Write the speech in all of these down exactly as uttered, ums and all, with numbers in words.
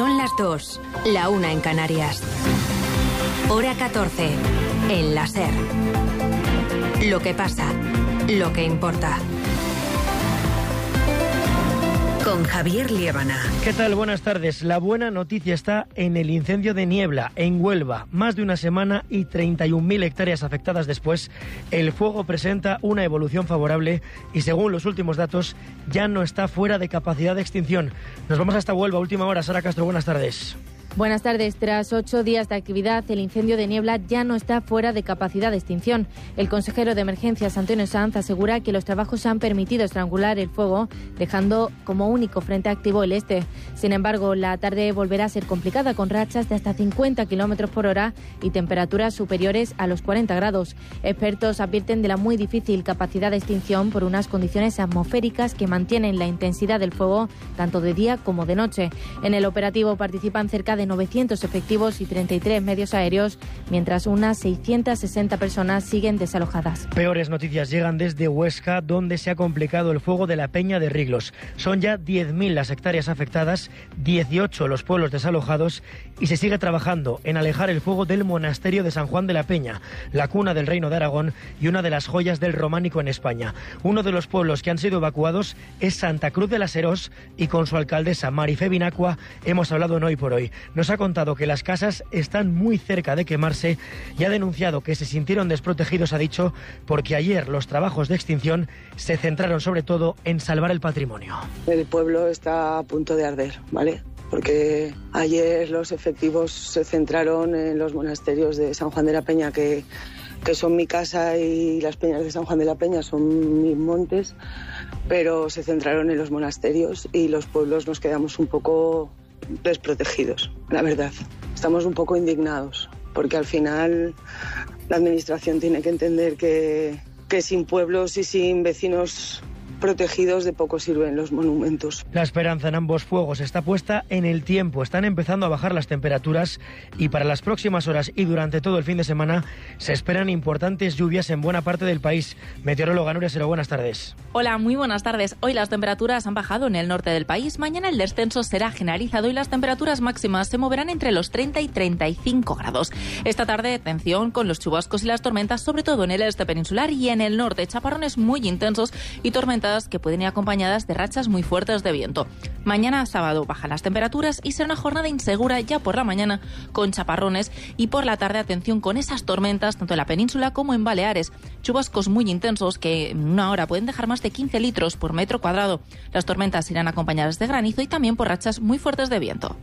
Son las dos, la una en Canarias. Hora catorce, en la SER. Lo que pasa, lo que importa. Con Javier Liébana. ¿Qué tal? Buenas tardes. La buena noticia está en el incendio de Niebla, en Huelva. Más de una semana y treinta y un mil hectáreas afectadas después, el fuego presenta una evolución favorable y, según los últimos datos, ya no está fuera de capacidad de extinción. Nos vamos hasta Huelva, última hora. Sara Castro, buenas tardes. Buenas tardes. Tras ocho días de actividad, el incendio de Niebla ya no está fuera de capacidad de extinción. El consejero de Emergencias, Antonio Sanz, asegura que los trabajos han permitido estrangular el fuego, dejando como único frente activo el este. Sin embargo, la tarde volverá a ser complicada, con rachas de hasta cincuenta kilómetros por hora y temperaturas superiores a los cuarenta grados. Expertos advierten de la muy difícil capacidad de extinción por unas condiciones atmosféricas que mantienen la intensidad del fuego tanto de día como de noche. En el operativo participan cerca de de novecientos efectivos y treinta y tres medios aéreos, mientras unas seiscientas sesenta personas siguen desalojadas. Peores noticias llegan desde Huesca, donde se ha complicado el fuego de la Peña de Riglos. Son ya diez mil las hectáreas afectadas, dieciocho los pueblos desalojados y se sigue trabajando en alejar el fuego del monasterio de San Juan de la Peña, la cuna del Reino de Aragón y una de las joyas del románico en España. Uno de los pueblos que han sido evacuados es Santa Cruz de las Herós y con su alcaldesa Marifé Binacua hemos hablado en Hoy por Hoy. Nos ha contado que las casas están muy cerca de quemarse y ha denunciado que se sintieron desprotegidos, ha dicho, porque ayer los trabajos de extinción se centraron sobre todo en salvar el patrimonio. El pueblo está a punto de arder, ¿vale? Porque ayer los efectivos se centraron en los monasterios de San Juan de la Peña, que, que son mi casa, y las peñas de San Juan de la Peña son mis montes, pero se centraron en los monasterios y los pueblos nos quedamos un poco desprotegidos, la verdad. Estamos un poco indignados, porque al final la administración tiene que entender que, que sin pueblos y sin vecinos protegidos de poco sirven los monumentos. La esperanza en ambos fuegos está puesta en el tiempo. Están empezando a bajar las temperaturas y para las próximas horas y durante todo el fin de semana se esperan importantes lluvias en buena parte del país. Meteoróloga Nuria Sero, buenas tardes. Hola, muy buenas tardes. Hoy las temperaturas han bajado en el norte del país. Mañana el descenso será generalizado y las temperaturas máximas se moverán entre los treinta y treinta y cinco grados. Esta tarde, atención con los chubascos y las tormentas, sobre todo en el este peninsular y en el norte. Chaparrones muy intensos y tormentas que pueden ir acompañadas de rachas muy fuertes de viento. Mañana sábado bajan las temperaturas y será una jornada insegura ya por la mañana con chaparrones y por la tarde atención con esas tormentas tanto en la península como en Baleares. Chubascos muy intensos que en una hora pueden dejar más de quince litros por metro cuadrado. Las tormentas irán acompañadas de granizo y también por rachas muy fuertes de viento.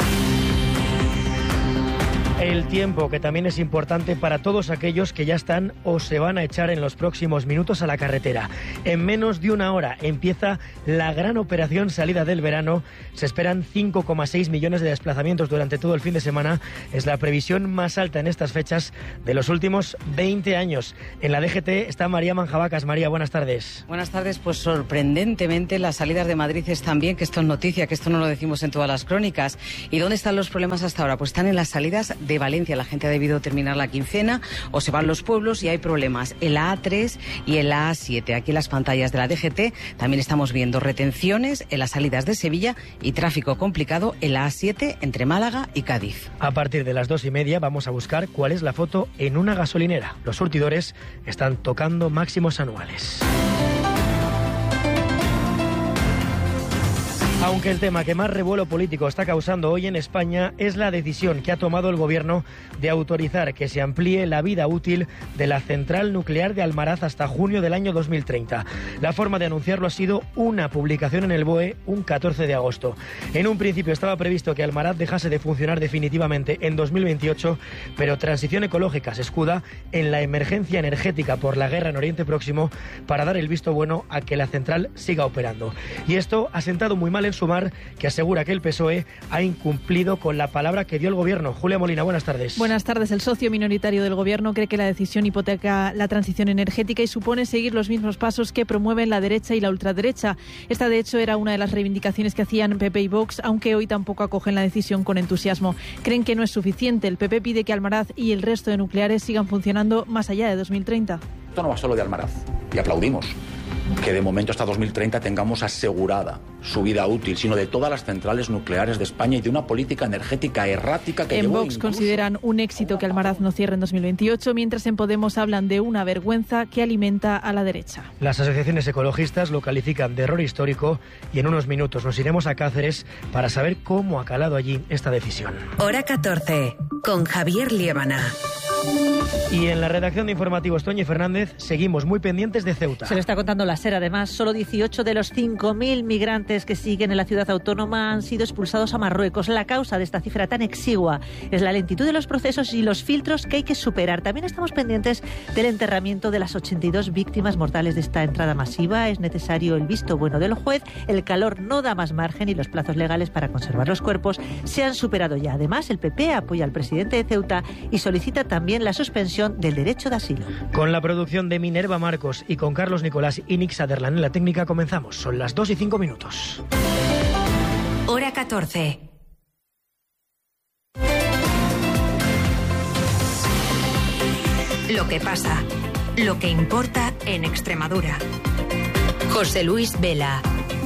El tiempo, que también es importante para todos aquellos que ya están o se van a echar en los próximos minutos a la carretera. En menos de una hora empieza la gran operación salida del verano. Se esperan cinco coma seis millones de desplazamientos durante todo el fin de semana. Es la previsión más alta en estas fechas de los últimos veinte años. En la D G T está María Manjabacas. María, buenas tardes. Buenas tardes. Pues sorprendentemente las salidas de Madrid están bien, que esto es noticia, que esto no lo decimos en todas las crónicas. ¿Y dónde están los problemas hasta ahora? Pues están en las salidas de Valencia. La gente ha debido terminar la quincena o se van los pueblos y hay problemas en la A tres y en la A siete. Aquí en las pantallas de la D G T también estamos viendo retenciones en las salidas de Sevilla y tráfico complicado en la A siete entre Málaga y Cádiz. A partir de las dos y media vamos a buscar cuál es la foto en una gasolinera. Los surtidores están tocando máximos anuales. Aunque el tema que más revuelo político está causando hoy en España es la decisión que ha tomado el Gobierno de autorizar que se amplíe la vida útil de la central nuclear de Almaraz hasta junio del año dos mil treinta. La forma de anunciarlo ha sido una publicación en el B O E un catorce de agosto. En un principio estaba previsto que Almaraz dejase de funcionar definitivamente en dos mil veintiocho, pero Transición Ecológica se escuda en la emergencia energética por la guerra en Oriente Próximo para dar el visto bueno a que la central siga operando. Y esto ha sentado muy mal en Sumar, que asegura que el P S O E ha incumplido con la palabra que dio el Gobierno. Julia Molina, buenas tardes. Buenas tardes. El socio minoritario del Gobierno cree que la decisión hipoteca la transición energética y supone seguir los mismos pasos que promueven la derecha y la ultraderecha. Esta, de hecho, era una de las reivindicaciones que hacían P P y Vox, aunque hoy tampoco acogen la decisión con entusiasmo. Creen que no es suficiente. El P P pide que Almaraz y el resto de nucleares sigan funcionando más allá de dos mil treinta. Esto no va solo de Almaraz, y aplaudimos. que de momento hasta dos mil treinta tengamos asegurada su vida útil, sino de todas las centrales nucleares de España y de una política energética errática que en llevó Vox incluso... consideran un éxito que Almaraz no cierre en dos mil veintiocho, mientras en Podemos hablan de una vergüenza que alimenta a la derecha. Las asociaciones ecologistas lo califican de error histórico y en unos minutos nos iremos a Cáceres para saber cómo ha calado allí esta decisión. Hora catorce, con Javier Liébana. Y en la redacción de Informativos, Toñi Fernández, seguimos muy pendientes de Ceuta. Se lo está contando la SER, además. Solo dieciocho de los cinco mil migrantes que siguen en la ciudad autónoma han sido expulsados a Marruecos. La causa de esta cifra tan exigua es la lentitud de los procesos y los filtros que hay que superar. También estamos pendientes del enterramiento de las ochenta y dos víctimas mortales de esta entrada masiva. Es necesario el visto bueno del juez. El calor no da más margen y los plazos legales para conservar los cuerpos se han superado ya. Además, el P P apoya al presidente de Ceuta y solicita también la suspensión del derecho de asilo. Con la producción de Minerva Marcos y con Carlos Nicolás y Nick Sutherland en la técnica comenzamos. Son las dos y cinco minutos. Hora catorce. Lo que pasa, lo que importa en Extremadura. José Luis Vela.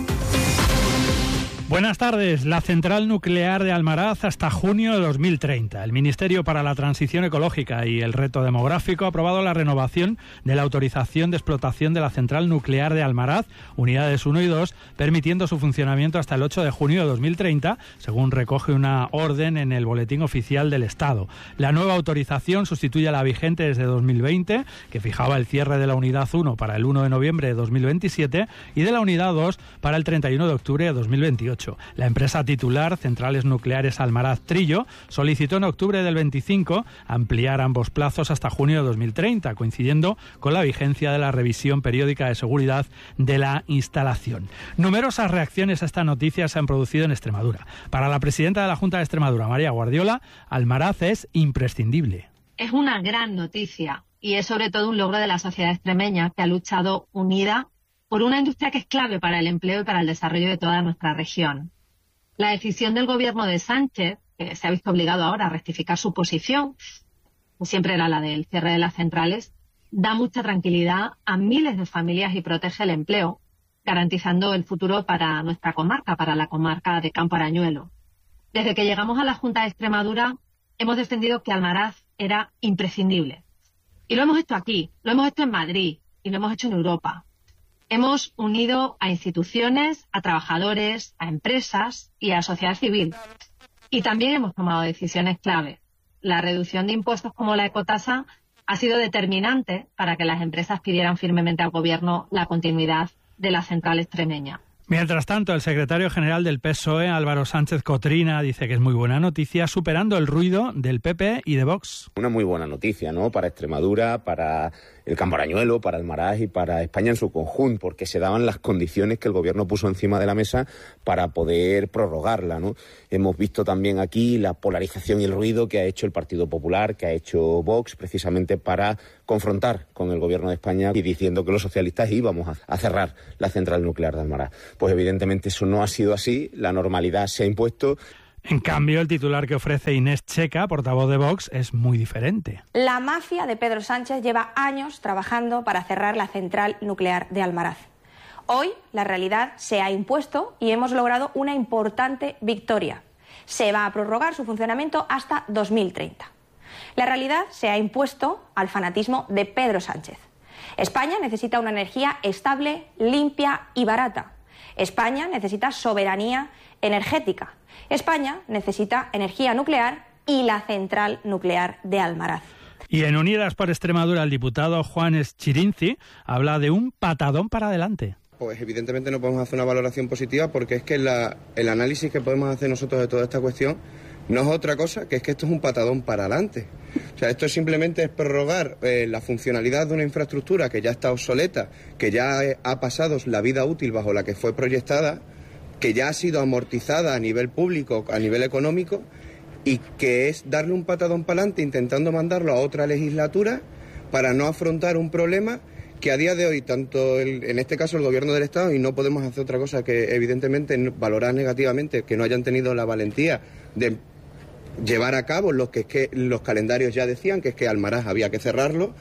Buenas tardes. La central nuclear de Almaraz hasta junio de dos mil treinta. El Ministerio para la Transición Ecológica y el Reto Demográfico ha aprobado la renovación de la autorización de explotación de la central nuclear de Almaraz, unidades uno y dos, permitiendo su funcionamiento hasta el ocho de junio de dos mil treinta, según recoge una orden en el Boletín Oficial del Estado. La nueva autorización sustituye a la vigente desde dos mil veinte, que fijaba el cierre de la unidad uno para el uno de noviembre de dos mil veintisiete y de la unidad dos para el treinta y uno de octubre de dos mil veintiocho. La empresa titular, Centrales Nucleares Almaraz Trillo, solicitó en octubre del veinticinco ampliar ambos plazos hasta junio de dos mil treinta, coincidiendo con la vigencia de la revisión periódica de seguridad de la instalación. Numerosas reacciones a esta noticia se han producido en Extremadura. Para la presidenta de la Junta de Extremadura, María Guardiola, Almaraz es imprescindible. Es una gran noticia y es sobre todo un logro de la sociedad extremeña, que ha luchado unida por una industria que es clave para el empleo y para el desarrollo de toda nuestra región. La decisión del gobierno de Sánchez, que se ha visto obligado ahora a rectificar su posición, que siempre era la del cierre de las centrales, da mucha tranquilidad a miles de familias y protege el empleo, garantizando el futuro para nuestra comarca, para la comarca de Campo Arañuelo. Desde que llegamos a la Junta de Extremadura, hemos defendido que Almaraz era imprescindible. Y lo hemos hecho aquí, lo hemos hecho en Madrid y lo hemos hecho en Europa. Hemos unido a instituciones, a trabajadores, a empresas y a sociedad civil. Y también hemos tomado decisiones clave. La reducción de impuestos como la ecotasa ha sido determinante para que las empresas pidieran firmemente al Gobierno la continuidad de la central extremeña. Mientras tanto, el secretario general del P S O E, Álvaro Sánchez Cotrina, dice que es muy buena noticia, superando el ruido del P P y de Vox. Una muy buena noticia, ¿no?, para Extremadura, para el Campo Arañuelo, para Almaraz y para España en su conjunto, porque se daban las condiciones que el Gobierno puso encima de la mesa para poder prorrogarla, ¿no? Hemos visto también aquí la polarización y el ruido que ha hecho el Partido Popular, que ha hecho Vox, precisamente para confrontar con el Gobierno de España y diciendo que los socialistas íbamos a, a cerrar la central nuclear de Almaraz. Pues evidentemente eso no ha sido así, la normalidad se ha impuesto. En cambio, el titular que ofrece Inés Checa, portavoz de Vox, es muy diferente. La mafia de Pedro Sánchez lleva años trabajando para cerrar la central nuclear de Almaraz. Hoy la realidad se ha impuesto y hemos logrado una importante victoria. Se va a prorrogar su funcionamiento hasta dos mil treinta. La realidad se ha impuesto al fanatismo de Pedro Sánchez. España necesita una energía estable, limpia y barata. España necesita soberanía energética. España necesita energía nuclear y la central nuclear de Almaraz. Y en Unidas por Extremadura, el diputado Juan Eschirinci habla de un patadón para adelante. Pues evidentemente no podemos hacer una valoración positiva porque es que la, el análisis que podemos hacer nosotros de toda esta cuestión no es otra cosa que es que esto es un patadón para adelante. O sea, esto simplemente es prorrogar eh, la funcionalidad de una infraestructura que ya está obsoleta, que ya ha pasado la vida útil bajo la que fue proyectada, que ya ha sido amortizada a nivel público, a nivel económico, y que es darle un patadón para adelante intentando mandarlo a otra legislatura para no afrontar un problema que a día de hoy, tanto el, en este caso el Gobierno del Estado, y no podemos hacer otra cosa que evidentemente valorar negativamente que no hayan tenido la valentía de llevar a cabo lo que, es que los calendarios ya decían, que es que Almaraz había que cerrarlo,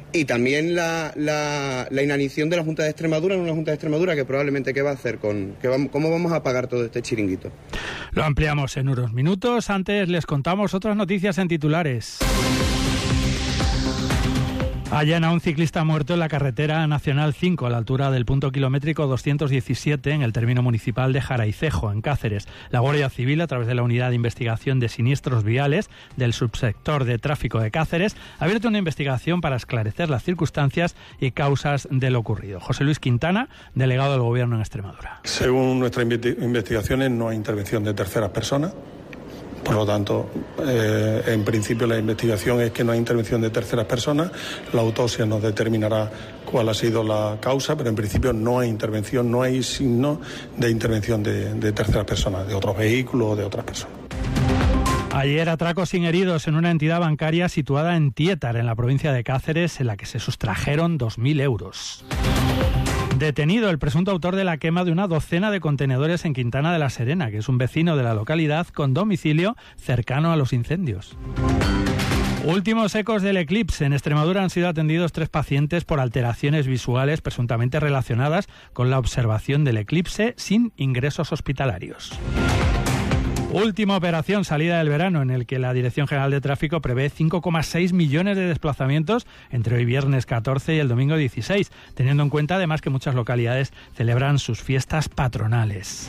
Y también la, la, la inanición de la Junta de Extremadura, en una Junta de Extremadura que probablemente ¿qué va a hacer? con que vamos, ¿Cómo vamos a pagar todo este chiringuito? Lo ampliamos en unos minutos. Antes les contamos otras noticias en titulares. Hallan a un ciclista muerto en la carretera Nacional cinco, a la altura del punto kilométrico doscientos diecisiete, en el término municipal de Jaraicejo, en Cáceres. La Guardia Civil, a través de la Unidad de Investigación de Siniestros Viales del Subsector de Tráfico de Cáceres, ha abierto una investigación para esclarecer las circunstancias y causas de lo ocurrido. José Luis Quintana, delegado del Gobierno en Extremadura. Según nuestras investigaciones, no hay intervención de terceras personas. Por lo tanto, eh, en principio la investigación es que no hay intervención de terceras personas. La autopsia nos determinará cuál ha sido la causa, pero en principio no hay intervención, no hay signo de intervención de, de terceras personas, de otros vehículos o de otras personas. Ayer atracos sin heridos en una entidad bancaria situada en Tietar, en la provincia de Cáceres, en la que se sustrajeron dos mil euros. Detenido el presunto autor de la quema de una docena de contenedores en Quintana de la Serena, que es un vecino de la localidad con domicilio cercano a los incendios. Últimos ecos del eclipse. En Extremadura han sido atendidos tres pacientes por alteraciones visuales presuntamente relacionadas con la observación del eclipse sin ingresos hospitalarios. Última operación, salida del verano, en el que la Dirección General de Tráfico prevé cinco coma seis millones de desplazamientos entre hoy viernes catorce y el domingo dieciséis, teniendo en cuenta además que muchas localidades celebran sus fiestas patronales.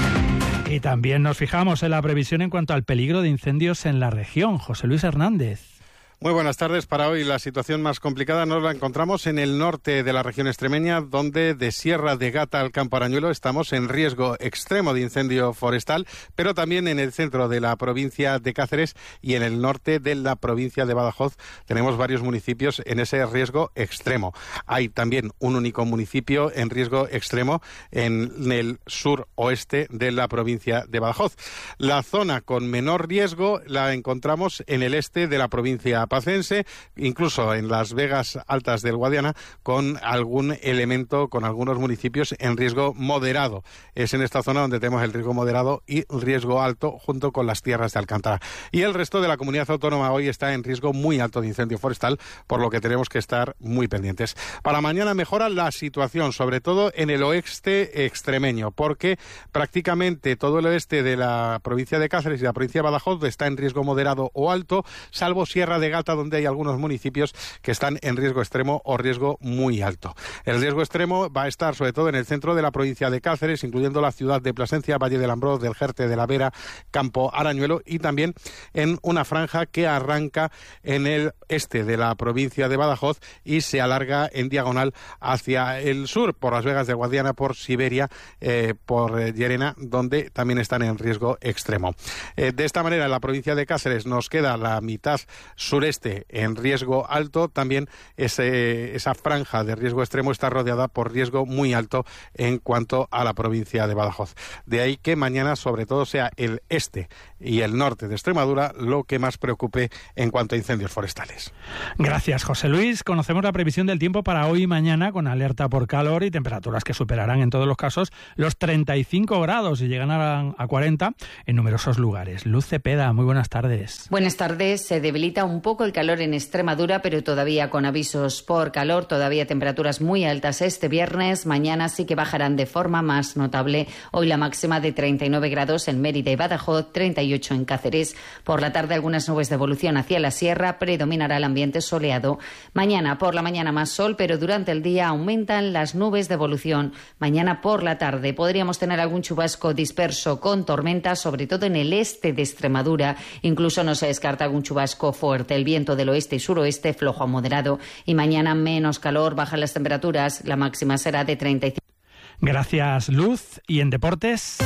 Y también nos fijamos en la previsión en cuanto al peligro de incendios en la región. José Luis Hernández. Muy buenas tardes. Para hoy la situación más complicada nos la encontramos en el norte de la región extremeña, donde de Sierra de Gata al Campo Arañuelo estamos en riesgo extremo de incendio forestal, pero también en el centro de la provincia de Cáceres y en el norte de la provincia de Badajoz tenemos varios municipios en ese riesgo extremo. Hay también un único municipio en riesgo extremo en el sur oeste de la provincia de Badajoz. La zona con menor riesgo la encontramos en el este de la provincia pacense, incluso en las Vegas Altas del Guadiana, con algún elemento, con algunos municipios en riesgo moderado. Es en esta zona donde tenemos el riesgo moderado y el riesgo alto junto con las tierras de Alcántara. Y el resto de la comunidad autónoma hoy está en riesgo muy alto de incendio forestal, por lo que tenemos que estar muy pendientes. Para mañana mejora la situación, sobre todo en el oeste extremeño, porque prácticamente todo el oeste de la provincia de Cáceres y la provincia de Badajoz está en riesgo moderado o alto, salvo Sierra de Gata, donde hay algunos municipios que están en riesgo extremo o riesgo muy alto. El riesgo extremo va a estar sobre todo en el centro de la provincia de Cáceres, incluyendo la ciudad de Plasencia, Valle del Ambrós, del Jerte, de la Vera, Campo Arañuelo, y también en una franja que arranca en el este de la provincia de Badajoz y se alarga en diagonal hacia el sur, por Las Vegas de Guadiana, por Siberia, eh, por eh, Llerena, donde también están en riesgo extremo. Eh, de esta manera, en la provincia de Cáceres nos queda la mitad sureste en riesgo alto. También ese, esa franja de riesgo extremo está rodeada por riesgo muy alto en cuanto a la provincia de Badajoz. De ahí que mañana sobre todo sea el este y el norte de Extremadura lo que más preocupe en cuanto a incendios forestales. Gracias, José Luis. Conocemos la previsión del tiempo para hoy y mañana, con alerta por calor y temperaturas que superarán en todos los casos los treinta y cinco grados y llegarán a cuarenta en numerosos lugares. Luz Cepeda, muy buenas tardes. Buenas tardes. Se debilita un poco el calor en Extremadura, pero todavía con avisos por calor, todavía temperaturas muy altas este viernes. Mañana sí que bajarán de forma más notable. Hoy la máxima de treinta y nueve grados en Mérida y Badajoz, treinta y ocho en Cáceres. Por la tarde algunas nubes de evolución hacia la sierra, predominará el ambiente soleado. Mañana por la mañana más sol, pero durante el día aumentan las nubes de evolución. Mañana por la tarde podríamos tener algún chubasco disperso con tormenta, sobre todo en el este de Extremadura. Incluso no se descarta algún chubasco fuerte. El viento del oeste y suroeste flojo a moderado. Y mañana menos calor, bajan las temperaturas. La máxima será de treinta y cinco. Gracias, Luz. ¿Y en deportes?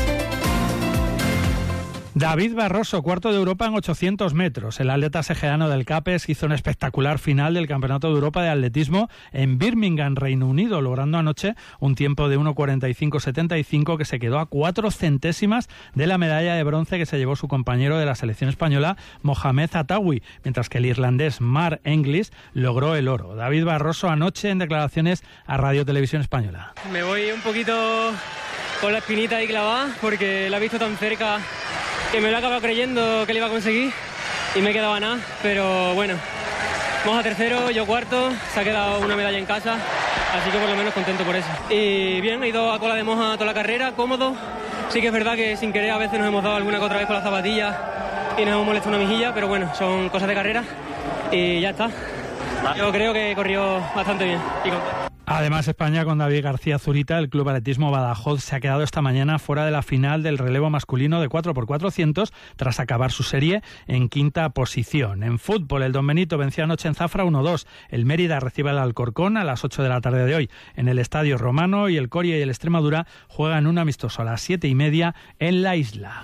David Barroso, cuarto de Europa en ochocientos metros. El atleta segeano del CAPES hizo una espectacular final del Campeonato de Europa de Atletismo en Birmingham, Reino Unido, logrando anoche un tiempo de uno cuarenta y cinco setenta y cinco que se quedó a cuatro centésimas de la medalla de bronce que se llevó su compañero de la selección española, Mohamed Atawi, mientras que el irlandés Mark Englis logró el oro. David Barroso anoche en declaraciones a Radio Televisión Española. Me voy un poquito con la espinita ahí clavada porque la he visto tan cerca que me lo he acabado creyendo que le iba a conseguir y me quedaba nada, pero bueno, Moja tercero, yo cuarto, se ha quedado una medalla en casa, así que por lo menos contento por eso. Y bien, he ido a cola de Moja toda la carrera, cómodo. Sí que es verdad que sin querer a veces nos hemos dado alguna que otra vez con las zapatillas y nos hemos molestado una mejilla, pero bueno, son cosas de carrera y ya está. Yo creo que corrió bastante bien y contento. Además, España con David García Zurita, el Club Atletismo Badajoz se ha quedado esta mañana fuera de la final del relevo masculino de cuatro por cuatrocientos tras acabar su serie en quinta posición. En fútbol, el Don Benito venció anoche en Zafra uno dos. El Mérida recibe al Alcorcón a las ocho de la tarde de hoy en el Estadio Romano y el Coria y el Extremadura juegan un amistoso a las siete y media en la isla.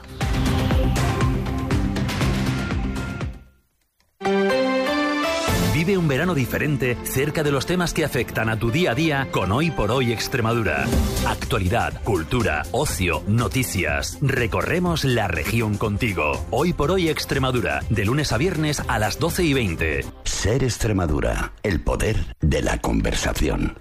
Vive un verano diferente cerca de los temas que afectan a tu día a día con Hoy por Hoy Extremadura. Actualidad, cultura, ocio, noticias. Recorremos la región contigo. Hoy por Hoy Extremadura, de lunes a viernes a las doce y veinte. Ser Extremadura, el poder de la conversación.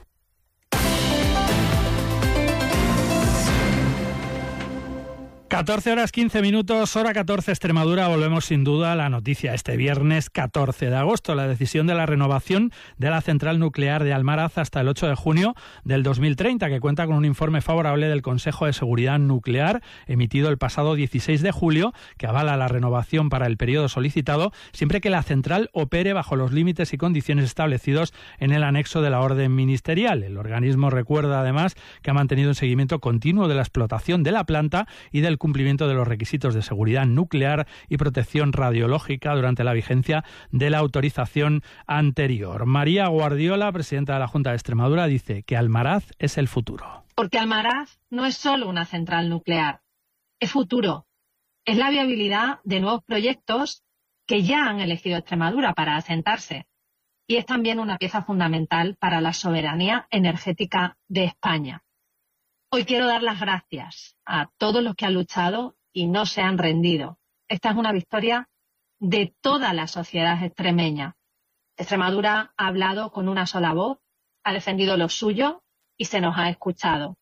catorce horas quince minutos, hora catorce Extremadura. Volvemos sin duda a la noticia. Este viernes catorce de agosto, la decisión de la renovación de la central nuclear de Almaraz hasta el ocho de junio del dos mil treinta, que cuenta con un informe favorable del Consejo de Seguridad Nuclear emitido el pasado dieciséis de julio, que avala la renovación para el periodo solicitado, siempre que la central opere bajo los límites y condiciones establecidos en el anexo de la orden ministerial. El organismo recuerda además que ha mantenido un seguimiento continuo de la explotación de la planta y del cumplimiento de los requisitos de seguridad nuclear y protección radiológica durante la vigencia de la autorización anterior. María Guardiola, presidenta de la Junta de Extremadura, dice que Almaraz es el futuro. Porque Almaraz no es solo una central nuclear, es futuro. Es la viabilidad de nuevos proyectos que ya han elegido Extremadura para asentarse. Y es también una pieza fundamental para la soberanía energética de España. Hoy quiero dar las gracias a todos los que han luchado y no se han rendido. Esta es una victoria de toda la sociedad extremeña. Extremadura ha hablado con una sola voz, ha defendido lo suyo y se nos ha escuchado.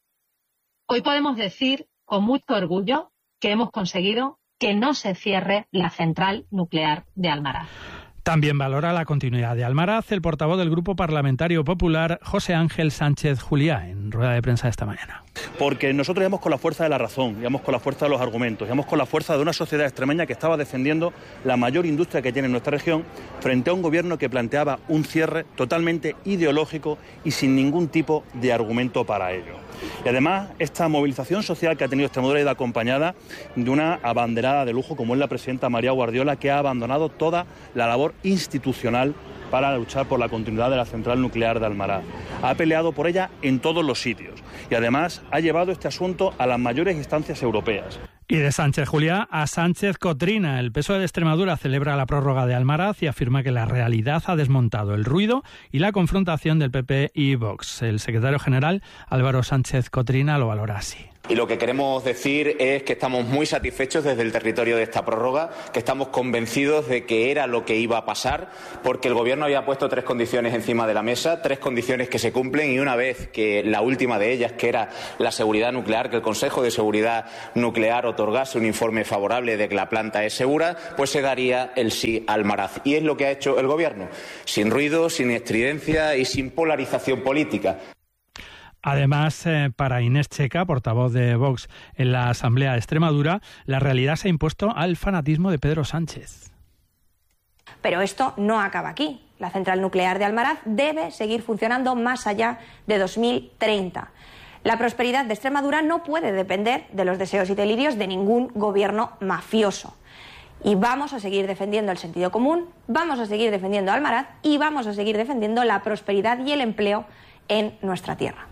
Hoy podemos decir con mucho orgullo que hemos conseguido que no se cierre la central nuclear de Almaraz. También valora la continuidad de Almaraz el portavoz del Grupo Parlamentario Popular, José Ángel Sánchez Juliá, en rueda de prensa esta mañana. Porque nosotros íbamos con la fuerza de la razón, íbamos con la fuerza de los argumentos, íbamos con la fuerza de una sociedad extremeña que estaba defendiendo la mayor industria que tiene nuestra región frente a un gobierno que planteaba un cierre totalmente ideológico y sin ningún tipo de argumento para ello. Y además, esta movilización social que ha tenido Extremadura ha ido acompañada de una abanderada de lujo como es la presidenta María Guardiola, que ha abandonado toda la labor institucional para luchar por la continuidad de la central nuclear de Almaraz. Ha peleado por ella en todos los sitios y además ha llevado este asunto a las mayores instancias europeas. Y de Sánchez Juliá a Sánchez Cotrina. El P S O E de Extremadura celebra la prórroga de Almaraz y afirma que la realidad ha desmontado el ruido y la confrontación del P P y Vox. El secretario general Álvaro Sánchez Cotrina lo valora así. Y lo que queremos decir es que estamos muy satisfechos desde el territorio de esta prórroga, que estamos convencidos de que era lo que iba a pasar, porque el Gobierno había puesto tres condiciones encima de la mesa, tres condiciones que se cumplen, y una vez que la última de ellas, que era la seguridad nuclear, que el Consejo de Seguridad Nuclear otorgase un informe favorable de que la planta es segura, pues se daría el sí a Almaraz. Y es lo que ha hecho el Gobierno, sin ruido, sin estridencia y sin polarización política. Además, eh, para Inés Checa, portavoz de Vox en la Asamblea de Extremadura, la realidad se ha impuesto al fanatismo de Pedro Sánchez. Pero esto no acaba aquí. La central nuclear de Almaraz debe seguir funcionando más allá de dos mil treinta. La prosperidad de Extremadura no puede depender de los deseos y delirios de ningún gobierno mafioso. Y vamos a seguir defendiendo el sentido común, vamos a seguir defendiendo Almaraz y vamos a seguir defendiendo la prosperidad y el empleo en nuestra tierra.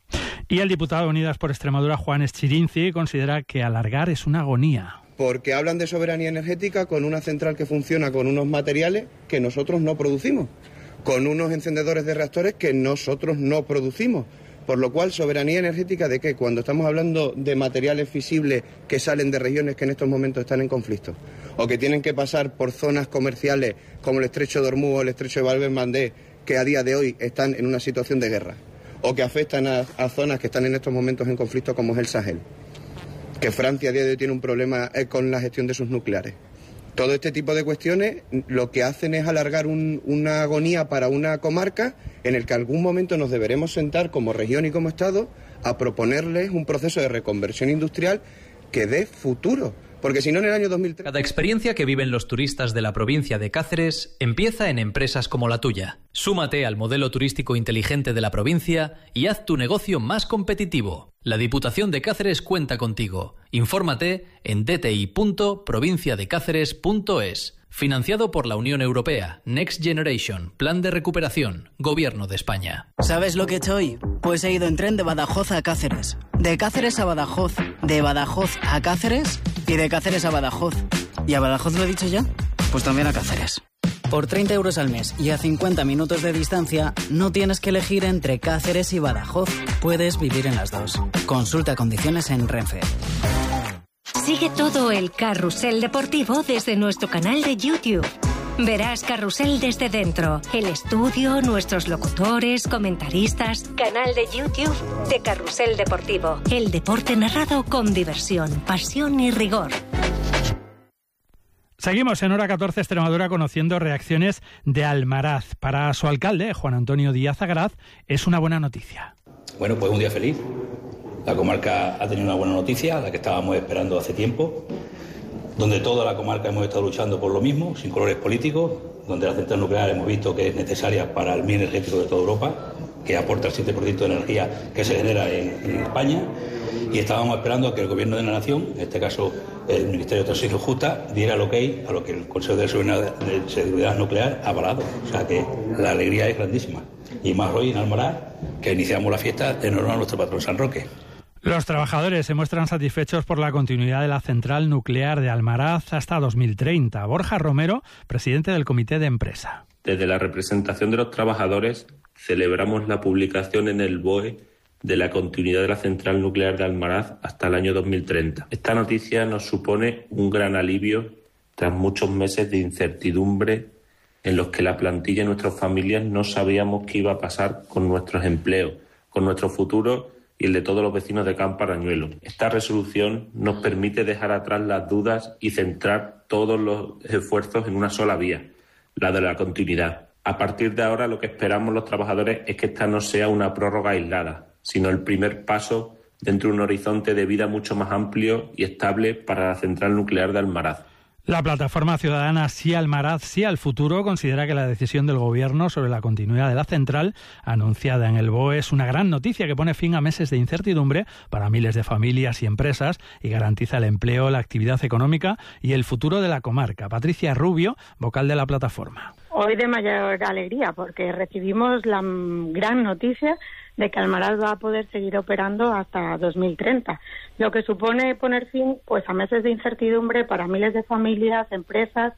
Y el diputado de Unidas por Extremadura, Juan Eschirinci, considera que alargar es una agonía. Porque hablan de soberanía energética con una central que funciona con unos materiales que nosotros no producimos, con unos encendedores de reactores que nosotros no producimos. Por lo cual, ¿soberanía energética de qué? Cuando estamos hablando de materiales fisibles que salen de regiones que en estos momentos están en conflicto, o que tienen que pasar por zonas comerciales como el estrecho de Hormuz o el estrecho de Bab el-Mandeb, que a día de hoy están en una situación de guerra, o que afectan a, a zonas que están en estos momentos en conflicto como es el Sahel, que Francia a día de hoy tiene un problema con la gestión de sus nucleares. Todo este tipo de cuestiones lo que hacen es alargar un, una agonía para una comarca en el que algún momento nos deberemos sentar como región y como Estado a proponerles un proceso de reconversión industrial que dé futuro. Porque si no, en el año dos mil treinta... Cada experiencia que viven los turistas de la provincia de Cáceres empieza en empresas como la tuya. Súmate al modelo turístico inteligente de la provincia y haz tu negocio más competitivo. La Diputación de Cáceres cuenta contigo. Infórmate en d t i punto provincia de cáceres punto es. Financiado por la Unión Europea, Next Generation, Plan de Recuperación, Gobierno de España. ¿Sabes lo que he hecho hoy? Pues he ido en tren de Badajoz a Cáceres. De Cáceres a Badajoz, de Badajoz a Cáceres y de Cáceres a Badajoz. ¿Y a Badajoz lo he dicho ya? Pues también a Cáceres. Por treinta euros al mes y a cincuenta minutos de distancia, no tienes que elegir entre Cáceres y Badajoz. Puedes vivir en las dos. Consulta condiciones en Renfe. Sigue todo el carrusel deportivo desde nuestro canal de YouTube. Verás Carrusel desde dentro, el estudio, nuestros locutores, comentaristas. Canal de YouTube de Carrusel Deportivo. El deporte narrado con diversión, pasión y rigor. Seguimos en Hora catorce Extremadura conociendo reacciones de Almaraz. Para su alcalde, Juan Antonio Díaz Agraz, es una buena noticia. Bueno, pues un día feliz. La comarca ha tenido una buena noticia, la que estábamos esperando hace tiempo, donde toda la comarca hemos estado luchando por lo mismo, sin colores políticos, donde la central nuclear hemos visto que es necesaria para el bien energético de toda Europa, que aporta el siete por ciento de energía que se genera en, en España, y estábamos esperando a que el Gobierno de la Nación, en este caso el Ministerio de Transición Justa, diera el ok a lo que el Consejo de Seguridad Nuclear ha avalado. O sea que la alegría es grandísima. Y más hoy en Almaraz, que iniciamos la fiesta en honor a nuestro patrón San Roque. Los trabajadores se muestran satisfechos por la continuidad de la central nuclear de Almaraz hasta dos mil treinta. Borja Romero, presidente del Comité de Empresa. Desde la representación de los trabajadores celebramos la publicación en el B O E de la continuidad de la central nuclear de Almaraz hasta el año dos mil treinta. Esta noticia nos supone un gran alivio tras muchos meses de incertidumbre en los que la plantilla y nuestras familias no sabíamos qué iba a pasar con nuestros empleos, con nuestro futuro y el de todos los vecinos de Campo Arañuelo. Esta resolución nos permite dejar atrás las dudas y centrar todos los esfuerzos en una sola vía, la de la continuidad. A partir de ahora, lo que esperamos los trabajadores es que esta no sea una prórroga aislada, sino el primer paso dentro de un horizonte de vida mucho más amplio y estable para la central nuclear de Almaraz. La plataforma ciudadana Sí Almaraz, Sí al Futuro considera que la decisión del Gobierno sobre la continuidad de la central, anunciada en el B O E, es una gran noticia que pone fin a meses de incertidumbre para miles de familias y empresas y garantiza el empleo, la actividad económica y el futuro de la comarca. Patricia Rubio, vocal de la plataforma. Hoy de mayor alegría porque recibimos la gran noticia de que Almaraz va a poder seguir operando hasta dos mil treinta, lo que supone poner fin pues a meses de incertidumbre para miles de familias, empresas,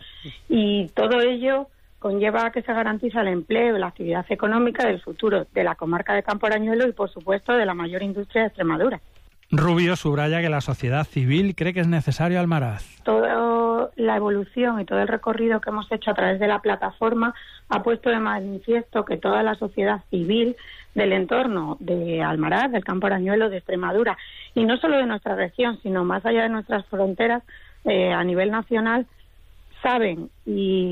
y todo ello conlleva a que se garantiza el empleo y la actividad económica del futuro de la comarca de Campo Arañuelo y, por supuesto, de la mayor industria de Extremadura. Rubio subraya que la sociedad civil cree que es necesario Almaraz. Toda la evolución y todo el recorrido que hemos hecho a través de la plataforma ha puesto de manifiesto que toda la sociedad civil del entorno de Almaraz, del Campo Arañuelo, de Extremadura, y no solo de nuestra región, sino más allá de nuestras fronteras, eh, a nivel nacional, saben y